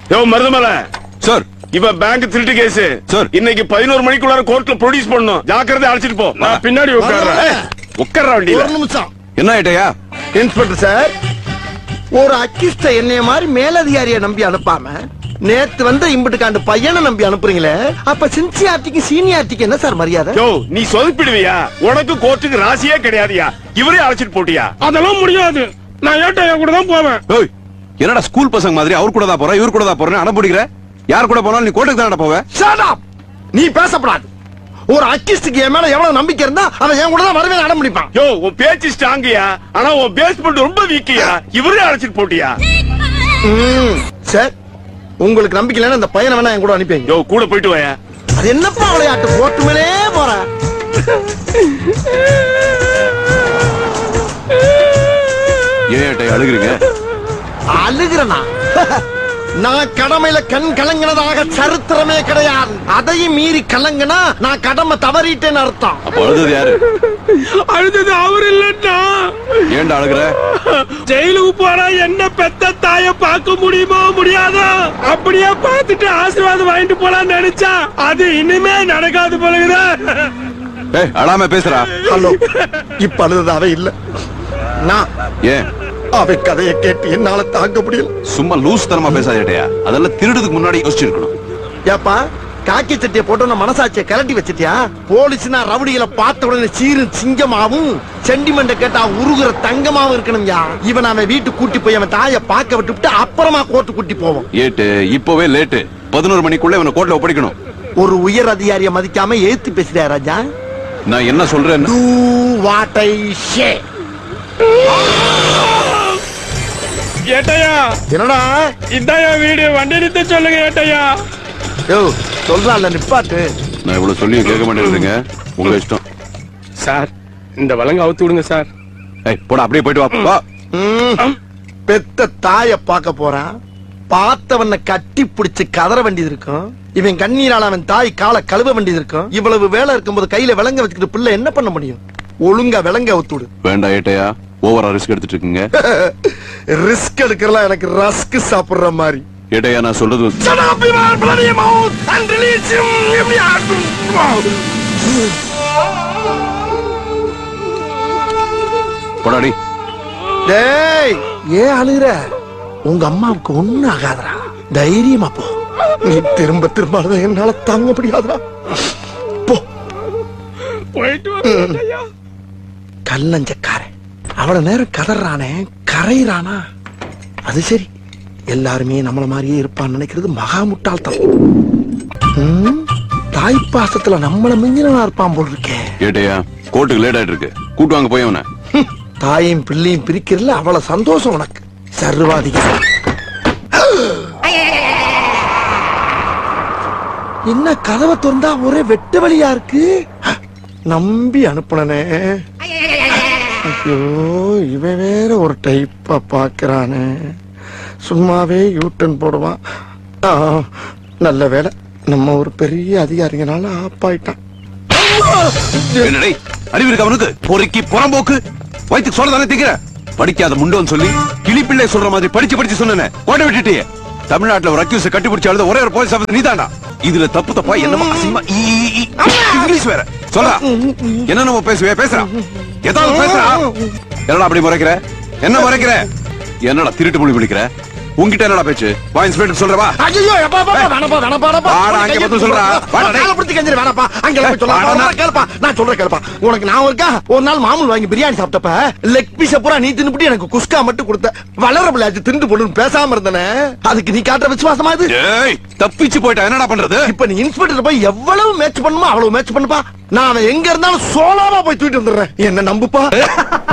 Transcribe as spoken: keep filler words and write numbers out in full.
யோ Marudhamalai sir, இவ bank திருட்டு case sir. இன்னைக்கு பதினோரு மணிக்குள்ளார கோர்ட்ல ப்ரொடியூஸ் பண்ணணும். ஜாக்கிரதை அழைச்சிட்டு போ. நான் பின்னாடி உட்கார்றேன். உட்கார்ற வண்டியில. ஒரு நிமிஷம். என்ன ஐட்டையா? இன்ஸ்பெக்டர் சார், ஒரு அக்கிஸ்ட என்னைய மாதிரி மேலதிகாரியை நம்பி அனுப்பாம நேத்து வந்த இம்புட்டுக்காண்டு பையனை நம்பி அனுப்புறீங்களே, அப்ப சின்சியாரிட்டிக்கு சீனியாரிட்டிக்கு என்ன சார் மரியாதை? யோ நீ சொதப்பிடுவியா? உனக்கு கோர்ட்டுக்கு ராசியே கிடையாதுயா. இவரே அழைச்சிட்டு போட்டியா? அதெல்லாம் முடியாது. நான் ஏட்டையா கூட தான் போவேன். ஓய், என்னடா ஸ்கூல் பசங்க மாதிரி அவர் கூட தான் போறேன் இவர் கூட தான் போறேன் அடம் பிடிக்கிற? யார் கூட போனாலும் நீ கோர்ட்டுக்கு தானடா போவ? Shut up! நீ பேசப்படாது. ஒரு அக்கிஸ்டுக்கு என் மேல எவ்வளவு நம்பிக்கை இருந்தா அவன் என் கூட தான் வரவே அடம் பிடிப்பான். யோ உன் பேச்சு ஸ்ட்ராங்கயா, ஆனா உன் பேஸ்மெண்ட் ரொம்ப வீக்கியா. இவரே அழைச்சிட்டு போட்டியா? ம், சார், உங்களுக்கு நம்பிக்கை இல்லைன்னா அந்த பையனை வேணா என் கூட அனுப்பிங்க. யோ கூட போயிட்டு வாயா. அது என்னப்பா விளையாட்டு? போட்டு மேலே போற. ஏன் ஐட்டையா அழுகுறீங்க? அழுகிறனா? நான் கடமையில கண் கலங்கினதாக சரித்திரமே கிடையாது. அதையும் மீறி கலங்கினா நான் கடமை தவறிட்டேன்னு அர்த்தம். அப்ப அழுதது யாரு? அழுதது அவர் இல்லன்னா ஏன்டா அழுகுற? ஜெயிலுக்கு போனா என்ன பெத்த தாய பார்க்க முடியுமோ முடியாதோ? அப்படியே பார்த்துட்டு ஆசீர்வாதம் வாங்கிட்டு போலான்னு நினைச்சா அது இனிமே நடக்காது போலகுதா. ஏய், அழாம பேசுறா. ஹலோ, இப்ப அழுததாவே இல்ல. நான் ஏன் அவ கதையை கேட்டு என்னால தாங்க முடியல. சும்மா லூஸ் தனமா பேசாத ஐட்டையா. அதெல்லாம் திருடுறதுக்கு முன்னாடி யோசிச்சிருக்கணும். ஏப்பா, காக்கி சட்டியை போட்டு மனசாட்சியை கலட்டி வச்சிட்டியா? போலீஸ்னா ரவுடிகளை பார்த்த உடனே சீரு சிங்கமாவும் சென்டிமெண்ட கேட்டா உருகுற தங்கமாவும் இருக்கணும்யா. இவன் அவன் வீட்டுக்கு கூட்டி போய் அவன் தாயை பார்க்க விட்டுவிட்டு அப்புறமா கோர்ட்டு கூட்டி போவோம். ஏட்டு இப்பவே லேட்டு. பதினோரு மணிக்குள்ள இவனை கோர்ட்ல ஒப்படைக்கணும். ஒரு உயர் அதிகாரியை மதிக்காம ஏத்து பேசுறியா ராஜா? நான் என்ன சொல்றேன்? Do what I say. ஏட்டையா, என்னடா? இதாயா வீடு, வண்டி நிறுத்த சொல்லுங்க ஏட்டையா. யோ சொல்றான்ல நிப்பாட்டு. நான் இவ்வளவு சொல்லியும் கேட்க மாட்டேங்கிறீங்க. உங்க இஷ்டம். சார், இந்த வழங்க அவுத்து விடுங்க சார். ஏய், போடா, அப்படியே போயிட்டு வா. வா. ம், பெத்த தாய பார்க்க போறான். பார்த்தவன கட்டி பிடிச்சு கதற வேண்டியது இருக்கும். இவன் கண்ணீரால அவன் தாய் காலை கழுவ வேண்டியது இருக்கும். இவ்வளவு வேலை இருக்கும்போது கையில விலங்க வச்சுக்கிட்டு பிள்ளை என்ன பண்ண முடியும்? ஒழுங்கா விலங்க அவுத்துடு. வேண்டாம் ஏட்டையா, ஓவரா ரிஸ்க் எடுத்துட்டு இருக்கீங்க. ரிஸ்க் எடுக்கிறலாம் எனக்கு ரஸ்க் சாப்பிடுற மாதிரி. ஏட்டையா, நான் சொல்றது போடாடி. டேய், ஏன் அழுகுற? உங்க அம்மாவுக்கு ஒண்ணு ஆகாதடா. தைரியமா போ. நீ திரும்ப திரும்ப அழுத என்னால தாங்க முடியாதுடா. போ. போயிட்டு வரேன் ஏட்டையா. கல்லஞ்சக்காரன் அவ்வளவு நேரம் கதறானே, கரையிறானா? அது சரி, எல்லாருமே நம்மள மாதிரியே இருப்பான்னு நினைக்கிறது மகா முட்டாள்தனம். ம், தாய் பாசத்துல நம்மள மிஞ்சினா இருப்பான் போல் இருக்கே. ஏட்டையா, கோர்ட்டுக்கு லேட் ஆயிட்டு இருக்கு. கூட்டு வாங்க போய் அவனை. ஹம், தாயும் பிள்ளையும் பிரிக்கிறதுல அவ்வளவு சந்தோஷம் உனக்கு. சர்வாதிகாரி. என்ன கதவை திறந்தா ஒரே வெட்டு வழியா இருக்கு? நம்பி அனுப்புனனே. ஐயோ, இவன் வேற ஒரு டைப்பா பாக்குறானே. சும்மாவே யூட்டன் போடுவான். ஆ, நல்ல வேலை நம்ம ஒரு பெரிய அதிகாரிங்கனால ஆப்பாயிட்டான். என்னடே அறிவு இருக்கு அவனுக்கு? பொறுக்கி புறம்போக்கு வயிற்றுக்கு சொல்ல தானே திக்கிற? படிக்காத முண்டோன்னு சொல்லி கிளிப்பிள்ளை சொல்ற மாதிரி படிச்சு படிச்சு சொன்னேன். கோட்டை விட்டுட்டியே. தமிழ்நாட்டுல ஒரு அக்யூஸ் கட்டிப்பிடிச்சு அழுத ஒரே ஒரு போலீஸ் ஆபீசர் நீதான்டா. இதுல தப்பு தப்பா என்னமோ அசிங்கமா இங்கிலீஷ் வேற சொல்றா. என்ன நம்ம பேசுவே பேசுறா? ஏதாவது பேசுறா? என்னடா அப்படி முறைக்கிற? என்ன முறைக்கிற? என்னடா திருட்டு மொழி பிடிக்கிற? உன்கிட்ட என்னடா பேச்சு? வா இன்ஸ்பெக்டர் சொல்றவா. ஐயோ, எப்பா பா வேணாப்பா வேணாப்பா வேணாப்பா. வாடா அங்க வந்து சொல்றா. வாடா டேய். கால பிடிச்சு கெஞ்சற வேணாப்பா. அங்க போய் சொல்றா. கேளுப்பா. நான் சொல்றேன் கேளுப்பா. உனக்கு நான் இருக்கா? ஒரு நாள் மாமூல் வாங்கி பிரியாணி சாப்பிட்டப்ப லெக் பீஸ் பூரா நீ தின்னுபிட்டு எனக்கு குஸ்கா மட்டும் கொடுத்த. வளரபிள்ள ஆச்சு திண்டு போடுன்னு பேசாம இருந்தனே. அதுக்கு நீ காட்டுற விசுவாசமா இது? ஏய், தப்பிச்சு போய்டா. என்னடா பண்றது? இப்ப நீ இன்ஸ்பெக்டர் போய் எவ்வளவு மேட்ச் பண்ணுமோ அவ்வளவு மேட்ச் பண்ணுப்பா. நான் அவன் எங்க இருந்தாலும் சோலாவா போய் தூக்கிட்டு வந்துடுறேன். என்ன நம்புப்பா.